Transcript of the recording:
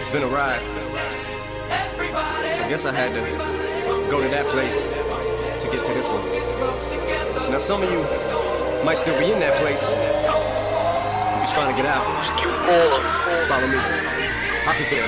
It's been a ride. I guess I had to go to that place to get to this one. Now some of you might still be in that place. If you're trying to get out, just follow me. I'll get you there.